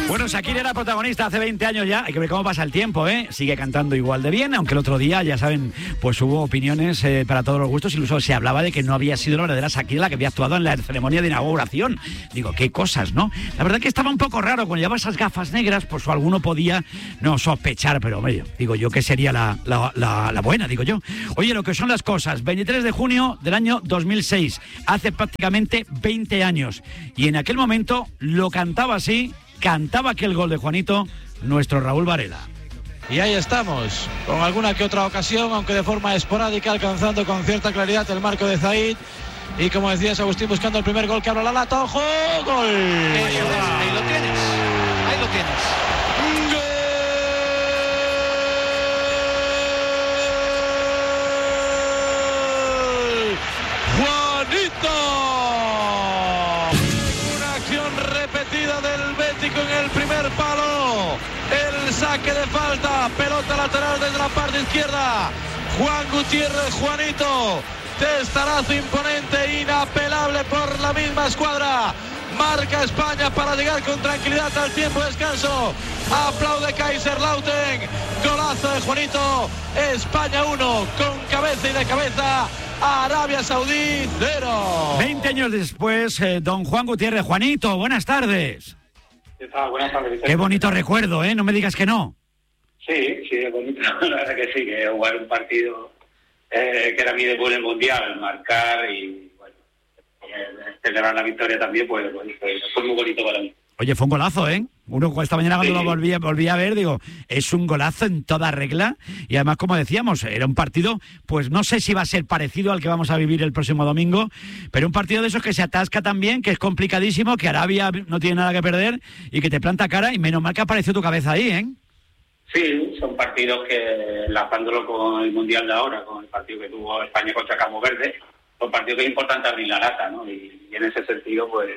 Bueno, Shakira era protagonista hace 20 años ya. Hay que ver cómo pasa el tiempo, ¿eh? Sigue cantando igual de bien, aunque el otro día, ya saben, pues hubo opiniones para todos los gustos. Incluso se hablaba de que no había sido la verdadera Shakira la que había actuado en la ceremonia de inauguración. Digo, qué cosas, ¿no? La verdad que estaba un poco raro. Cuando llevaba esas gafas negras, pues alguno podía no sospechar, pero hombre, digo yo que sería la buena, digo yo. Oye, lo que son las cosas. 23 de junio del año 2006. Hace prácticamente 20 años. Y en aquel momento lo cantaba así. Cantaba aquel gol de Juanito, nuestro Raúl Varela. Y ahí estamos, con alguna que otra ocasión, aunque de forma esporádica, alcanzando con cierta claridad el marco de Zaid. Y como decías, Agustín, buscando el primer gol que abre la lata. ¡Ojo! ¡Gol! Ahí lo tienes. Ahí lo tienes. ¡Gol! ¡Juanito! En el primer palo, el saque de falta, pelota lateral desde la parte izquierda. Juan Gutiérrez, Juanito, testarazo imponente, inapelable por la misma escuadra. Marca España para llegar con tranquilidad al tiempo de descanso. Aplaude Kaiserslautern, golazo de Juanito. España 1, con cabeza y de cabeza. Arabia Saudí 0. 20 años después, don Juan Gutiérrez. Juanito, buenas tardes. Buenas tardes, Vicente. Qué bonito recuerdo, ¿eh? No me digas que no. Sí, es bonito. La verdad que sí, que jugar un partido que era mi debut en el Mundial, marcar y, bueno, celebrar la victoria también, pues fue muy bonito para mí. Oye, fue un golazo, ¿eh? Uno esta mañana cuando Sí. lo volví a ver, digo, es un golazo en toda regla. Y además, como decíamos, era un partido, pues no sé si va a ser parecido al que vamos a vivir el próximo domingo, pero un partido de esos que se atasca también, que es complicadísimo, que Arabia no tiene nada que perder y que te planta cara, y menos mal que apareció tu cabeza ahí, ¿eh? Sí, son partidos que, enlazándolo con el Mundial de ahora, con el partido que tuvo España contra Cabo Verde, son partidos que es importante abrir la lata, ¿no? Y en ese sentido, pues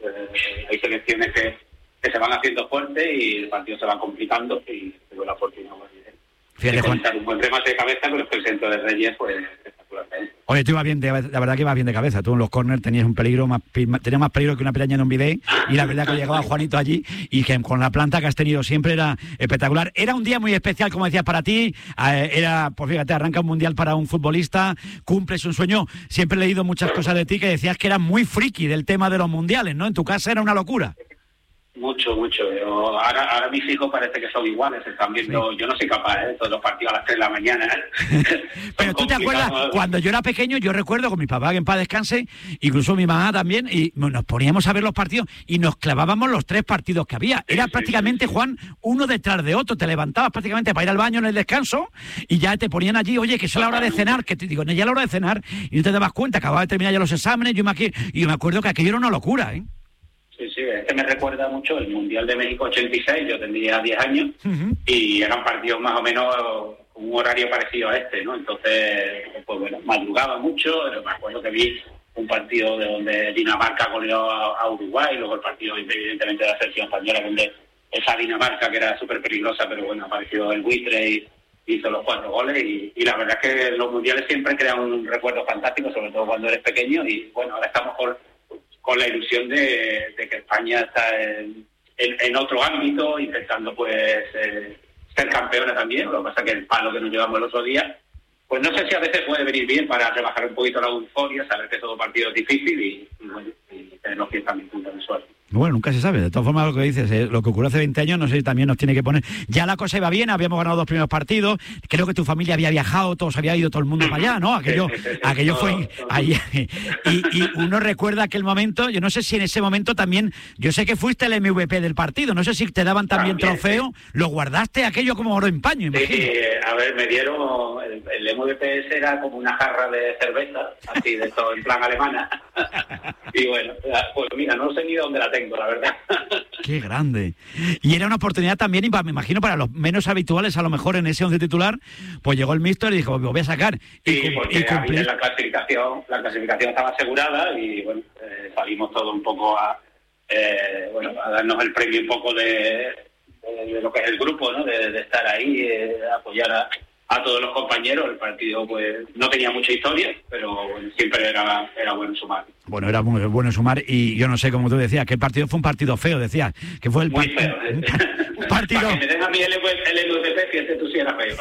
hay selecciones que se van haciendo fuertes y el partido se va complicando y tuve la oportunidad de contar un buen remate de cabeza con el centro de Reyes, pues espectacularmente. Oye, tú ibas bien, la verdad que ibas bien de cabeza. Tú en los córners tenías un peligro, tenías más peligro que una piraña en un bidet, y la verdad que llegaba Juanito allí y que con la planta que has tenido siempre era espectacular. Era un día muy especial, como decías, para ti. Pues fíjate, arranca un mundial para un futbolista, cumples un sueño. Siempre he leído muchas cosas de ti que decías que eras muy friki del tema de los mundiales, ¿no? En tu casa era una locura. Mucho. Ahora mis hijos parece que son iguales, están viendo, sí. Yo no soy capaz, todos los partidos a las 3 de la mañana. Pero tú te acuerdas, cuando yo era pequeño, yo recuerdo con mi papá, que en paz descanse, incluso mi mamá también, y nos poníamos a ver los partidos y nos clavábamos los 3 partidos que había. Era prácticamente, Juan, uno detrás de otro. Te levantabas prácticamente para ir al baño en el descanso y ya te ponían allí, oye, que es la hora de cenar, que te digo, no, ya la hora de cenar, y no te dabas cuenta, acababa de terminar ya los exámenes, yo me acuerdo que aquello era una locura, ¿eh? Sí, es que me recuerda mucho el Mundial de México 86, yo tendría 10 años, y eran partidos más o menos con un horario parecido a este, ¿no? Entonces, pues bueno, madrugaba mucho, me acuerdo que vi un partido de donde Dinamarca goleó a Uruguay, luego el partido evidentemente de la selección española, donde esa Dinamarca que era súper peligrosa, pero bueno, apareció el buitre y hizo los 4 goles, y la verdad es que los mundiales siempre crean un recuerdo fantástico, sobre todo cuando eres pequeño, y bueno, ahora estamos con la ilusión de que España está en otro ámbito, intentando pues ser campeona también. Lo que pasa es que el palo que nos llevamos el otro día, pues no sé si a veces puede venir bien para rebajar un poquito la euforia, saber que todo partido es difícil y tener los pies también puntos en el suelo. Bueno, nunca se sabe. De todas formas, lo que dices, lo que ocurrió hace 20 años, no sé si también nos tiene que poner... Ya la cosa iba bien, habíamos ganado 2 primeros partidos, creo que tu familia había viajado, todos había ido todo el mundo para allá, ¿no? Aquello fue... Ahí, y uno recuerda aquel momento, yo no sé si en ese momento también... Yo sé que fuiste el MVP del partido, no sé si te daban también trofeo, sí. Lo guardaste aquello como oro en paño, imagino. Sí, a ver, me dieron... El MVP era como una jarra de cerveza, así de todo en plan alemana. Y bueno, pues mira, no sé ni dónde la tengo, la verdad. Qué grande. Y era una oportunidad también, me imagino, para los menos habituales, a lo mejor en ese 11 titular, pues llegó el míster y dijo, me voy a sacar. Sí, porque la clasificación estaba asegurada y bueno, salimos todos un poco a darnos el premio un poco de lo que es el grupo, ¿no? De estar ahí, apoyar a todos los compañeros. El partido pues no tenía mucha historia, pero bueno, siempre era bueno sumar. Bueno, era muy bueno sumar, y yo no sé, como tú decías, que el partido fue un partido feo, decías, que fue el muy feo. Un partido... Para que me den a mí el MVP, fíjate tú si era feo.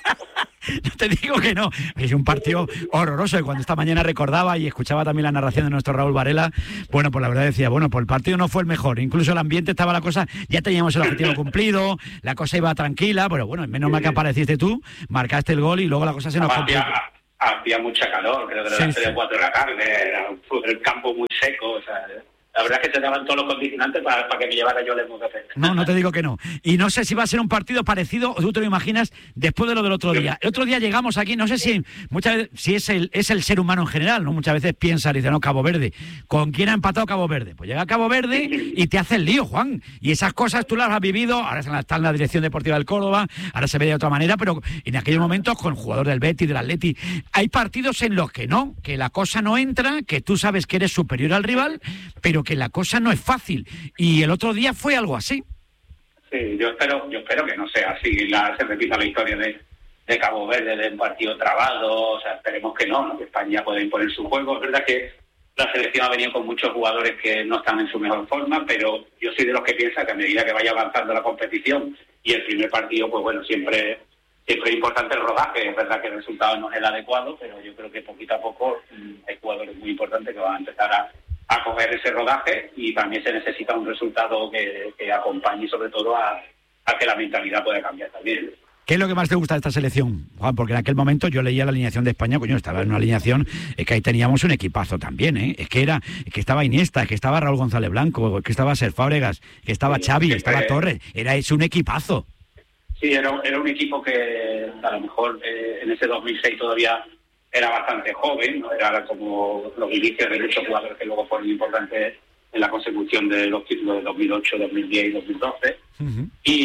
No te digo que no, es un partido horroroso, y cuando esta mañana recordaba y escuchaba también la narración de nuestro Raúl Varela, bueno, pues la verdad decía, bueno, pues el partido no fue el mejor, incluso el ambiente estaba la cosa, ya teníamos el objetivo cumplido, la cosa iba tranquila, pero bueno, menos mal que apareciste tú, marcaste el gol y luego la cosa se nos complicó. Había mucha calor, creo que eran 3 o 4 de la tarde, era el campo muy seco, o sea... La verdad es que se daban todos los condicionantes para que me llevara yo el MVP. No te digo que no. Y no sé si va a ser un partido parecido, o tú te lo imaginas, después de lo del otro día. El otro día llegamos aquí, no sé si muchas veces, si es el ser humano en general, ¿no? Muchas veces piensa, dice, no, Cabo Verde. ¿Con quién ha empatado Cabo Verde? Pues llega Cabo Verde y te hace el lío, Juan. Y esas cosas tú las has vivido, ahora está en la dirección deportiva del Córdoba, ahora se ve de otra manera, pero en aquellos momentos con jugador del Betis, del Atleti, hay partidos en los que no, que la cosa no entra, que tú sabes que eres superior al rival, pero que la cosa no es fácil, y el otro día fue algo así. Sí, yo espero que no sea así, se repita la historia de Cabo Verde, de un partido trabado, o sea, esperemos que no, que España pueda imponer su juego. Es verdad que la selección ha venido con muchos jugadores que no están en su mejor forma, pero yo soy de los que piensa que a medida que vaya avanzando la competición y el primer partido, pues bueno, siempre es importante el rodaje. Es verdad que el resultado no es el adecuado, pero yo creo que poquito a poco hay jugadores muy importantes que van a empezar a coger ese rodaje, y también se necesita un resultado que acompañe sobre todo a que la mentalidad pueda cambiar también. ¿Qué es lo que más te gusta de esta selección, Juan? Porque en aquel momento yo leía la alineación de España, coño, estaba en una alineación, es que ahí teníamos un equipazo también, es que estaba Iniesta, es que estaba Raúl González Blanco, es que estaba Ser Fábregas, que estaba Xavi, estaba Torres, es un equipazo. Sí, era un equipo que a lo mejor en ese 2006 todavía era bastante joven, ¿no? Era como los inicios de muchos jugadores que luego fueron importantes en la consecución de los títulos de 2008, 2010 y 2012. Uh-huh.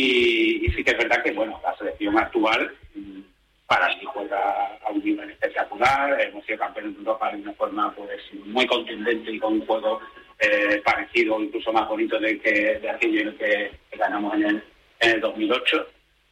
Y sí que es verdad que, bueno, la selección actual para mí juega a un nivel espectacular. Hemos sido campeones de Europa de una forma pues muy contundente y con un juego parecido, incluso más bonito de aquello que ganamos en el 2008.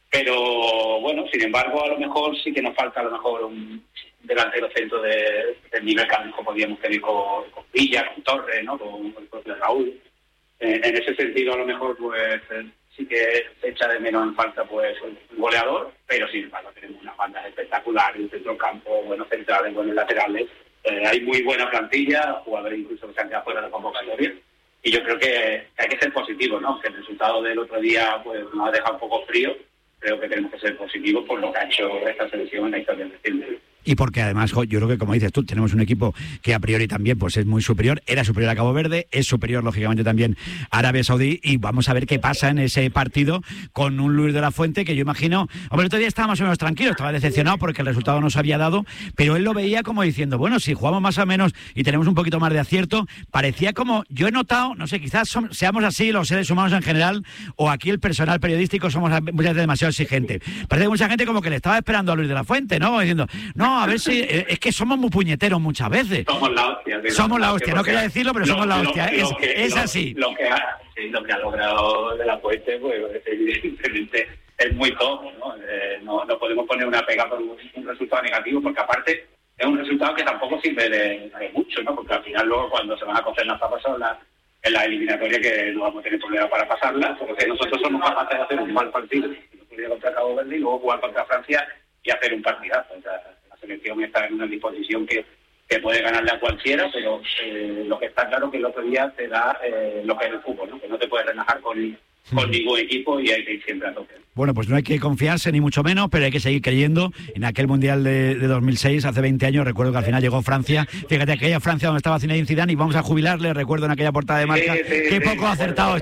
Pero bueno, sin embargo, a lo mejor sí que nos falta a lo mejor un delantero centro del nivel que a lo mejor podíamos tener con Villa, con Torres, ¿no? Con el propio Raúl. En ese sentido, a lo mejor pues sí que se echa de menos en falta pues un goleador, pero sin embargo tenemos unas bandas espectaculares, un centrocampo, buenos centrales, buenos laterales. Hay muy buena plantilla, jugadores incluso que se han quedado fuera de la convocatoria. Y yo creo que hay que ser positivos, ¿no? Que el resultado del otro día pues nos ha dejado un poco frío. Creo que tenemos que ser positivos por lo que ha hecho esta selección en la historia reciente. Y porque además, yo creo que, como dices tú, tenemos un equipo que a priori también pues es muy superior, era superior a Cabo Verde, es superior lógicamente también a Arabia Saudí, y vamos a ver qué pasa en ese partido con un Luis de la Fuente que yo imagino, hombre, el otro día estaba más o menos tranquilo, estaba decepcionado porque el resultado no se había dado, pero él lo veía como diciendo, bueno, si jugamos más o menos y tenemos un poquito más de acierto, parecía como, yo he notado, no sé, quizás seamos así los seres humanos en general, o aquí el personal periodístico somos muchas veces demasiado exigentes. Parece que mucha gente como que le estaba esperando a Luis de la Fuente, ¿no? Diciendo, no, a ver si... Es que somos muy puñeteros muchas veces. Somos la hostia. Somos la hostia, no quería decirlo, pero somos la hostia. Es así. Lo que ha logrado de la Fuente, pues evidentemente es muy top, ¿no? No podemos poner una pega por un resultado negativo, porque aparte es un resultado que tampoco sirve de mucho, ¿no? Porque al final luego cuando se van a coger las papas son en la eliminatoria, que no vamos a tener problemas para pasarla, porque nosotros somos capaces de hacer un mal partido contra Cabo Verde y luego jugar contra Francia y hacer un partidazo. O sea, la selección está en una disposición que puede ganarle a cualquiera, pero lo que está claro que el otro día te da lo que es el fútbol, ¿no? Que no te puedes relajar con ningún equipo y hay que ir siempre a tope. Bueno, pues no hay que confiarse ni mucho menos, pero hay que seguir creyendo. En aquel Mundial de 2006, hace 20 años, recuerdo que al final llegó Francia. Fíjate, aquella Francia donde estaba Zinedine Zidane y vamos a jubilarle, recuerdo en aquella portada de Marca. Qué poco acertados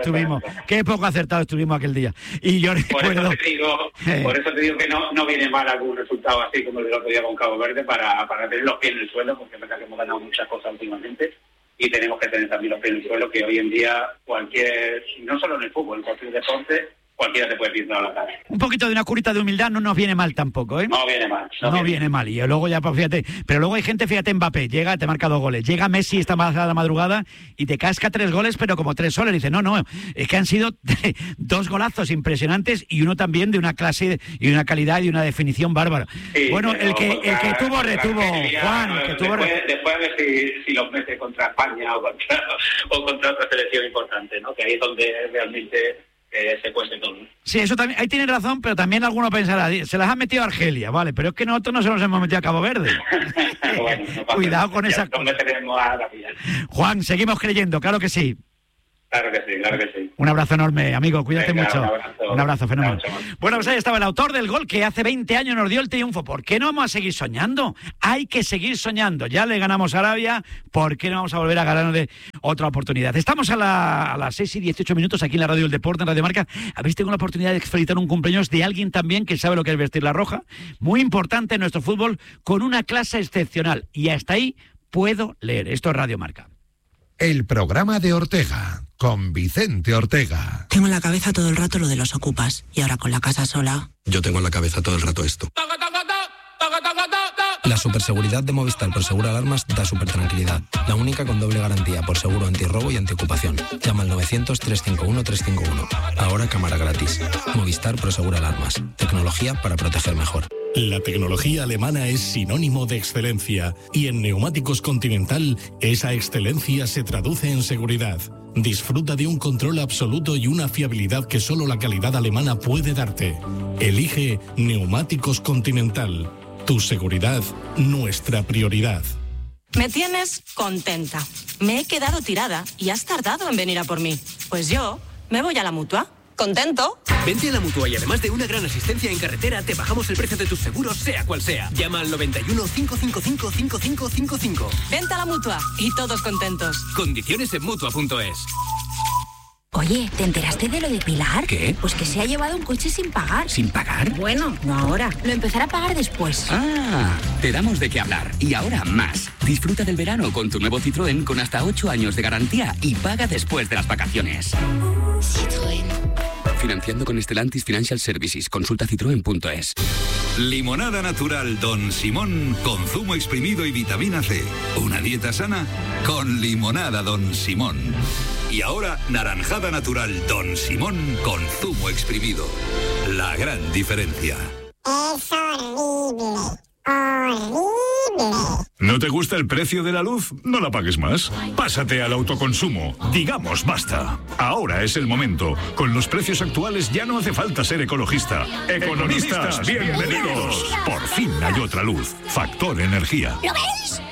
estuvimos aquel día. Y yo recuerdo... Por eso te digo que no viene mal algún resultado así como el del otro día con Cabo Verde para tener los pies en el suelo, porque es verdad que hemos ganado muchas cosas últimamente. Y tenemos que tener también los pies en el suelo, que hoy en día no solo en el fútbol, en cualquier deporte, cualquiera te puede pintar la cara. Un poquito de una curita de humildad no nos viene mal tampoco, ¿eh? No viene mal. No viene mal. Y luego ya, pues fíjate, pero luego hay gente, fíjate, Mbappé, llega, te marca 2 goles. Llega Messi esta madrugada y te casca 3 goles, pero como 3 soles. Dice, no, es que han sido 2 golazos impresionantes y uno también de una clase y una calidad y una definición bárbara. Sí, bueno, el que tuvo retuvo, Juan, el que tuvo después a ver si los mete contra España o contra otra selección importante, ¿no? Que ahí es donde realmente se cuece todo. Sí, eso también, ahí tiene razón, pero también alguno pensará, se las ha metido a Argelia, vale, pero es que nosotros no se nos hemos metido a Cabo Verde. Bueno, cuidado con esa cosa. Juan, seguimos creyendo, claro que sí. Claro que sí. Un abrazo enorme, amigo, cuídate mucho. Un abrazo fenomenal. Chao. Bueno, pues ahí estaba el autor del gol que hace 20 años nos dio el triunfo. ¿Por qué no vamos a seguir soñando? Hay que seguir soñando. Ya le ganamos a Arabia, ¿por qué no vamos a volver a ganarle otra oportunidad? Estamos a las 6:18 aquí en la Radio del Deporte, en Radio Marca. Habéis tenido la oportunidad de felicitar un cumpleaños de alguien también que sabe lo que es vestir la roja. Muy importante en nuestro fútbol, con una clase excepcional. Y hasta ahí puedo leer. Esto es Radio Marca. El programa de Ortega, con Vicente Ortega. Tengo en la cabeza todo el rato lo de los ocupas, y ahora con la casa sola... Yo tengo en la cabeza todo el rato esto. La superseguridad de Movistar Prosegura Alarmas da supertranquilidad. La única con doble garantía por seguro antirrobo y antiocupación. Llama al 900-351-351. Ahora cámara gratis. Movistar Prosegura Alarmas. Tecnología para proteger mejor. La tecnología alemana es sinónimo de excelencia y en Neumáticos Continental esa excelencia se traduce en seguridad. Disfruta de un control absoluto y una fiabilidad que solo la calidad alemana puede darte. Elige Neumáticos Continental. Tu seguridad, nuestra prioridad. Me tienes contenta. Me he quedado tirada y has tardado en venir a por mí. Pues yo me voy a la Mutua. ¿Contento? Vente a la Mutua y además de una gran asistencia en carretera, te bajamos el precio de tus seguros, sea cual sea. Llama al 91 555 5555. Vente a la Mutua y todos contentos. Condiciones en Mutua.es. Oye, ¿te enteraste de lo de Pilar? ¿Qué? Pues que se ha llevado un coche sin pagar. ¿Sin pagar? Bueno, no ahora. Lo empezará a pagar después. Ah, te damos de qué hablar. Y ahora más. Disfruta del verano con tu nuevo Citroën con hasta 8 años de garantía y paga después de las vacaciones. Citroën. Financiando con Stellantis Financial Services. Consulta citroen.es. Limonada natural Don Simón con zumo exprimido y vitamina C. Una dieta sana con limonada Don Simón. Y ahora, naranjada natural Don Simón con zumo exprimido. La gran diferencia. Es horrible. Horrible. ¿No te gusta el precio de la luz? No la pagues más. Pásate al autoconsumo. Digamos basta. Ahora es el momento. Con los precios actuales ya no hace falta ser ecologista. Economistas, bienvenidos. Por fin hay otra luz. Factor Energía. ¿Lo veis?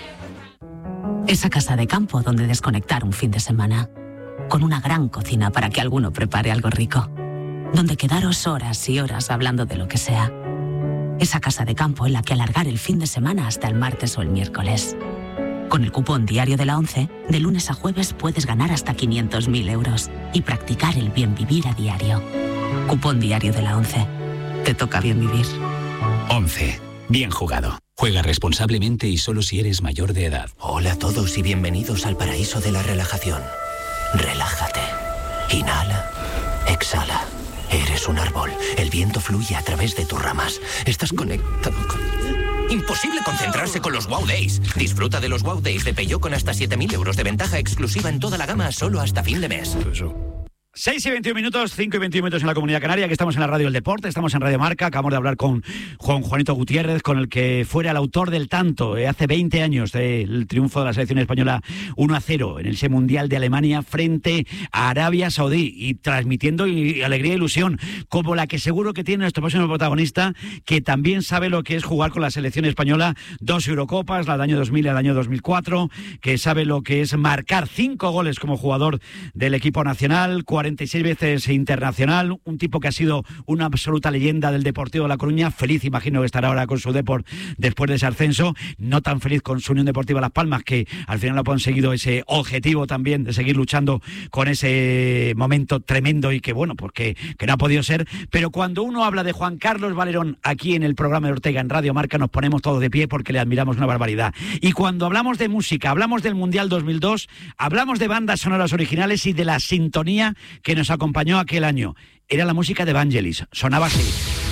Esa casa de campo donde desconectar un fin de semana. Con una gran cocina para que alguno prepare algo rico. Donde quedaros horas y horas hablando de lo que sea. Esa casa de campo en la que alargar el fin de semana hasta el martes o el miércoles. Con el cupón diario de la ONCE, de lunes a jueves puedes ganar hasta 500.000 euros y practicar el bien vivir a diario. Cupón diario de la ONCE. Te toca bien vivir. 11. Bien jugado. Juega responsablemente y solo si eres mayor de edad. Hola a todos y bienvenidos al paraíso de la relajación. Relájate. Inhala. Exhala. Eres un árbol. El viento fluye a través de tus ramas. Estás conectado con... Imposible concentrarse con los Wow Days. Disfruta de los Wow Days de Peugeot con hasta 7.000 euros de ventaja exclusiva en toda la gama solo hasta fin de mes. 6:21, 5:21 en la Comunidad Canaria, que estamos en la Radio del Deporte, estamos en Radio Marca, acabamos de hablar con Juanito Gutiérrez, con el que fuera el autor del tanto, hace 20 años, del triunfo de la selección española 1-0 en ese Mundial de Alemania frente a Arabia Saudí, y transmitiendo alegría e ilusión, como la que seguro que tiene nuestro próximo protagonista, que también sabe lo que es jugar con la selección española, 2 Eurocopas, la del año 2000 y la del año 2004, que sabe lo que es marcar 5 goles como jugador del equipo nacional, 46 veces internacional, un tipo que ha sido una absoluta leyenda del Deportivo de La Coruña, feliz, imagino que estará ahora con su Depor después de ese ascenso, no tan feliz con su Unión Deportiva Las Palmas, que al final no ha conseguido ese objetivo también de seguir luchando con ese momento tremendo y que bueno, porque que no ha podido ser, pero cuando uno habla de Juan Carlos Valerón aquí en el programa de Ortega en Radio Marca, nos ponemos todos de pie porque le admiramos una barbaridad. Y cuando hablamos de música, hablamos del Mundial 2002, hablamos de bandas sonoras originales y de la sintonía que nos acompañó aquel año. Era la música de Vangelis, sonaba así.